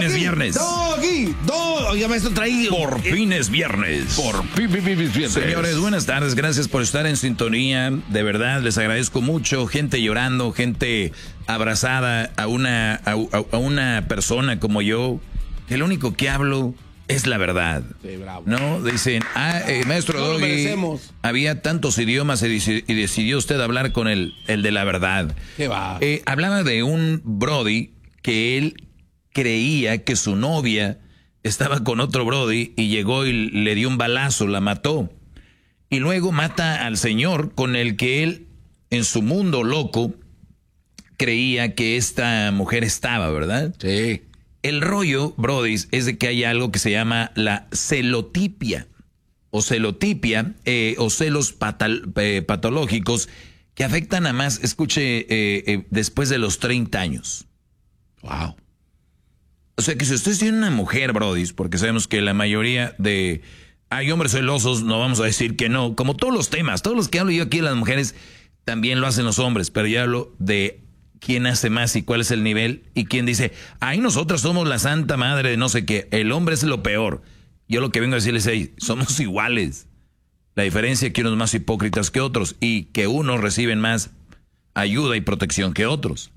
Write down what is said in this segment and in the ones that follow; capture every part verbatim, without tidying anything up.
es viernes. Doggy, doggy. Oiga, maestro, traí. Por fin es viernes. Por fin es viernes. Señores, buenas tardes. Gracias por estar en sintonía. De verdad, les agradezco mucho. Gente llorando, gente abrazada a una, a, a una persona como yo, que lo único que hablo es la verdad. Sí, bravo. ¿No? Dicen, ah, eh, maestro No lo Doggy, merecemos. había tantos idiomas y, deci- y decidió usted hablar con el, el de la verdad. ¿Qué va? Eh, hablaba de un Brody que él creía que su novia estaba con otro Brody y llegó y le dio un balazo, la mató. Y luego mata al señor con el que él, en su mundo loco, creía que esta mujer estaba, ¿verdad? Sí. El rollo, Brody, es de que hay algo que se llama la celotipia o celotipia eh, o celos patal, eh, patológicos que afectan a más, escuche, eh, eh, después de los treinta años. Wow. O sea que si usted tiene una mujer, Brody, porque sabemos que la mayoría de... Hay hombres celosos, no vamos a decir que no, como todos los temas, todos los que hablo yo aquí de las mujeres, también lo hacen los hombres, pero yo hablo de quién hace más y cuál es el nivel, y quién dice, ay, nosotros somos la santa madre de no sé qué, el hombre es lo peor. Yo lo que vengo a decirles es, somos iguales. La diferencia es que unos más hipócritas que otros, y que unos reciben más ayuda y protección que otros.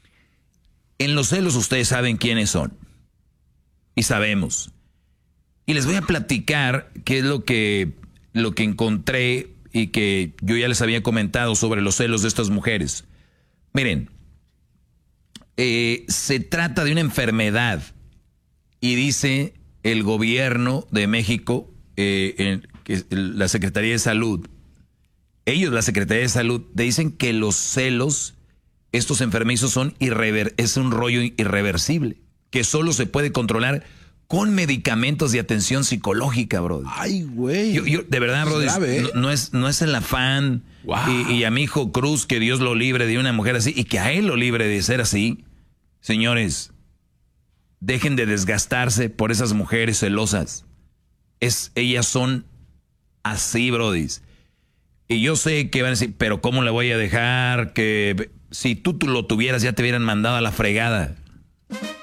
En los celos ustedes saben quiénes son, y sabemos. Y les voy a platicar qué es lo que, lo que encontré y que yo ya les había comentado sobre los celos de estas mujeres. Miren, eh, se trata de una enfermedad y dice el gobierno de México, eh, en, que la Secretaría de Salud, ellos, la Secretaría de Salud, dicen que los celos, estos enfermizos son irrever, es un rollo irreversible, que solo se puede controlar con medicamentos de atención psicológica, bro. Ay, güey. Yo, yo, de verdad, bro, ¿eh? no, no, es, no es el afán. Wow. Y, y a mi hijo Cruz, que Dios lo libre de una mujer así y que a él lo libre de ser así. Señores, dejen de desgastarse por esas mujeres celosas. Es, ellas son así, brodis. Y yo sé que van a decir, pero ¿cómo le voy a dejar? Que si tú, tú lo tuvieras ya te hubieran mandado a la fregada.